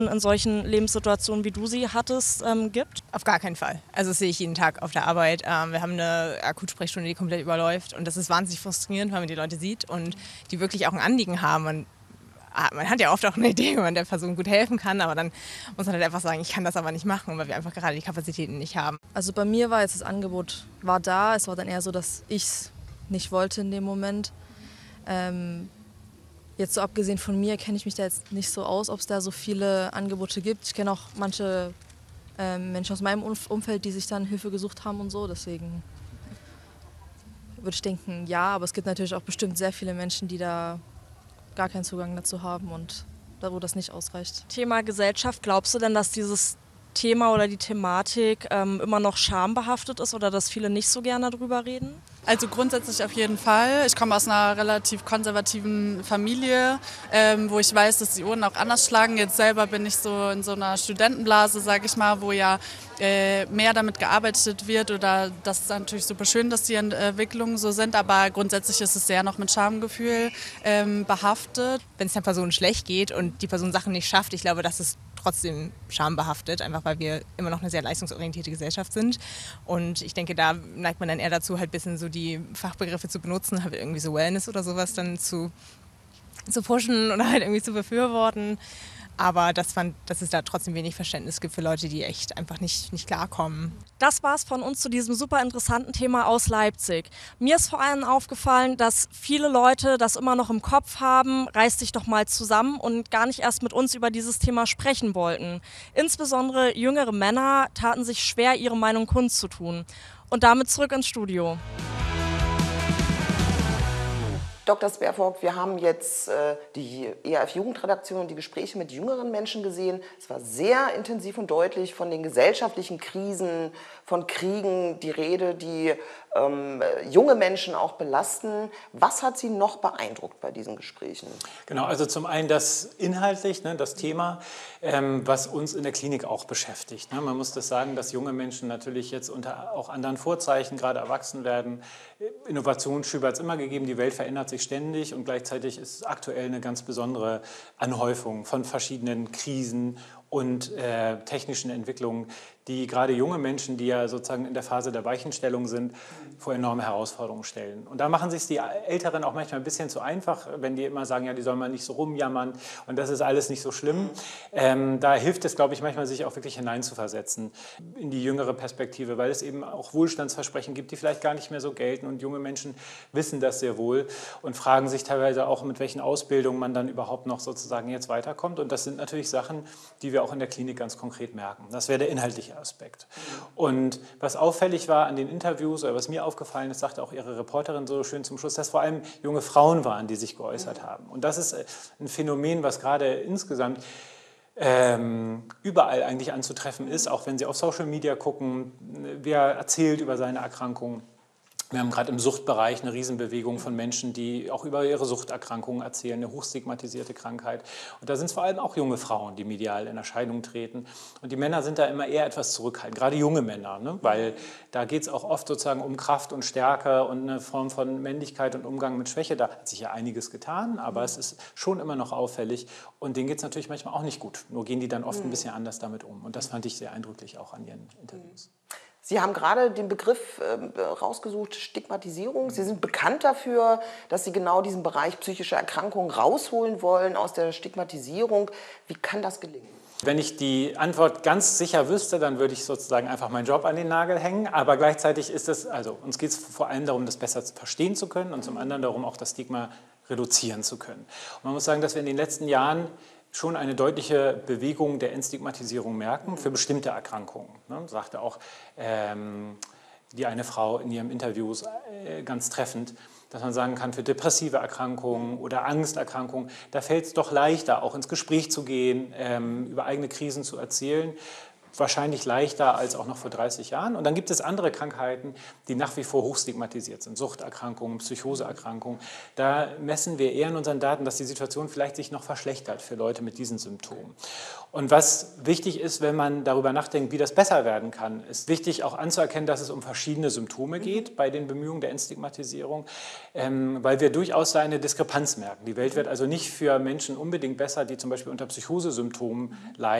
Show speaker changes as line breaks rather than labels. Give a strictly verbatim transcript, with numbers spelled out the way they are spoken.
in solchen Lebenssituationen, wie du sie hattest, ähm, gibt?
Auf gar keinen Fall. Also das sehe ich jeden Tag auf der Arbeit. Ähm, wir haben eine Akutsprechstunde, die komplett überläuft und das ist wahnsinnig frustrierend, weil man die Leute sieht und die wirklich auch ein Anliegen haben. Und man hat ja oft auch eine Idee, wie man der Person gut helfen kann, aber dann muss man halt einfach sagen, ich kann das aber nicht machen, weil wir einfach gerade die Kapazitäten nicht haben.
Also bei mir war jetzt das Angebot war da, es war dann eher so, dass ich es nicht wollte in dem Moment. Ähm, jetzt so abgesehen von mir kenne ich mich da jetzt nicht so aus, ob es da so viele Angebote gibt. Ich kenne auch manche ähm, Menschen aus meinem Umfeld, die sich dann Hilfe gesucht haben und so, deswegen würde ich denken, ja, aber es gibt natürlich auch bestimmt sehr viele Menschen, die da gar keinen Zugang dazu haben und da, wo das nicht ausreicht.
Thema Gesellschaft, glaubst du denn, dass dieses Thema oder die Thematik ähm, immer noch schambehaftet ist oder dass viele nicht so gerne darüber reden?
Also grundsätzlich auf jeden Fall. Ich komme aus einer relativ konservativen Familie, ähm, wo ich weiß, dass die Uhren auch anders schlagen. Jetzt selber bin ich so in so einer Studentenblase, sage ich mal, wo ja äh, mehr damit gearbeitet wird oder das ist natürlich super schön, dass die Entwicklungen so sind, aber grundsätzlich ist es sehr noch mit Schamgefühl ähm, behaftet.
Wenn es der Person schlecht geht und die Person Sachen nicht schafft, ich glaube, das ist trotzdem schambehaftet, einfach weil wir immer noch eine sehr leistungsorientierte Gesellschaft sind. Und ich denke, da neigt man dann eher dazu, halt ein bisschen so die Fachbegriffe zu benutzen, halt irgendwie so Wellness oder sowas dann zu, zu pushen oder halt irgendwie zu befürworten. Aber das fand, dass es da trotzdem wenig Verständnis gibt für Leute, die echt einfach nicht, nicht klarkommen.
Das war's von uns zu diesem super interessanten Thema aus Leipzig. Mir ist vor allem aufgefallen, dass viele Leute das immer noch im Kopf haben, reiß dich doch mal zusammen und gar nicht erst mit uns über dieses Thema sprechen wollten. Insbesondere jüngere Männer taten sich schwer, ihre Meinung kundzutun. Und damit zurück ins Studio.
Doktor Spervogt, wir haben jetzt äh, die E R F-Jugendredaktion und die Gespräche mit jüngeren Menschen gesehen. Es war sehr intensiv und deutlich von den gesellschaftlichen Krisen, von Kriegen die Rede, die ähm, junge Menschen auch belasten. Was hat Sie noch beeindruckt bei diesen Gesprächen?
Genau, also zum einen das inhaltlich, ne, das Thema, ähm, was uns in der Klinik auch beschäftigt. Ne? Man muss das sagen, dass junge Menschen natürlich jetzt unter auch anderen Vorzeichen gerade erwachsen werden. Innovationsschübe hat es immer gegeben, die Welt verändert sich ständig und gleichzeitig ist aktuell eine ganz besondere Anhäufung von verschiedenen Krisen und äh, technischen Entwicklungen, die gerade junge Menschen, die ja sozusagen in der Phase der Weichenstellung sind, vor enorme Herausforderungen stellen. Und da machen sich die Älteren auch manchmal ein bisschen zu einfach, wenn die immer sagen, ja, die sollen mal nicht so rumjammern und das ist alles nicht so schlimm. Ähm, da hilft es, glaube ich, manchmal sich auch wirklich hineinzuversetzen in die jüngere Perspektive, weil es eben auch Wohlstandsversprechen gibt, die vielleicht gar nicht mehr so gelten und junge Menschen wissen das sehr wohl und fragen sich teilweise auch, mit welchen Ausbildungen man dann überhaupt noch sozusagen jetzt weiterkommt. Und das sind natürlich Sachen, die wir auch in der Klinik ganz konkret merken. Das wäre der inhaltliche Aspekt. Und was auffällig war an den Interviews, oder was mir aufgefallen ist, sagte auch Ihre Reporterin so schön zum Schluss, dass vor allem junge Frauen waren, die sich geäußert haben. Und das ist ein Phänomen, was gerade insgesamt ähm, überall eigentlich anzutreffen ist, auch wenn Sie auf Social Media gucken, wer erzählt über seine Erkrankung. Wir haben gerade im Suchtbereich eine Riesenbewegung von Menschen, die auch über ihre Suchterkrankungen erzählen, eine hochstigmatisierte Krankheit. Und da sind es vor allem auch junge Frauen, die medial in Erscheinung treten. Und die Männer sind da immer eher etwas zurückhaltend, gerade junge Männer, ne? Weil da geht es auch oft sozusagen um Kraft und Stärke und eine Form von Männlichkeit und Umgang mit Schwäche. Da hat sich ja einiges getan, aber es ist schon immer noch auffällig. Und denen geht es natürlich manchmal auch nicht gut. Nur gehen die dann oft ein bisschen anders damit um. Und das fand ich sehr eindrücklich auch an Ihren Interviews.
Sie haben gerade den Begriff äh, rausgesucht, Stigmatisierung. Sie sind bekannt dafür, dass Sie genau diesen Bereich psychische Erkrankungen rausholen wollen aus der Stigmatisierung. Wie kann das gelingen?
Wenn ich die Antwort ganz sicher wüsste, dann würde ich sozusagen einfach meinen Job an den Nagel hängen. Aber gleichzeitig ist es, also uns geht es vor allem darum, das besser verstehen zu können und zum anderen darum, auch das Stigma reduzieren zu können. Und man muss sagen, dass wir in den letzten Jahren schon eine deutliche Bewegung der Entstigmatisierung merken für bestimmte Erkrankungen. Ne, sagte auch ähm, die eine Frau in ihrem Interview äh, ganz treffend, dass man sagen kann, für depressive Erkrankungen oder Angsterkrankungen, da fällt es doch leichter, auch ins Gespräch zu gehen, ähm, über eigene Krisen zu erzählen. wahrscheinlich leichter als auch noch vor dreißig Jahren. Und dann gibt es andere Krankheiten, die nach wie vor hochstigmatisiert sind. Suchterkrankungen, Psychoseerkrankungen. Da messen wir eher in unseren Daten, dass die Situation vielleicht sich noch verschlechtert für Leute mit diesen Symptomen. Und was wichtig ist, wenn man darüber nachdenkt, wie das besser werden kann, ist wichtig auch anzuerkennen, dass es um verschiedene Symptome geht bei den Bemühungen der Entstigmatisierung, ähm, weil wir durchaus da eine Diskrepanz merken. Die Welt wird also nicht für Menschen unbedingt besser, die zum Beispiel unter Psychosesymptomen leiden.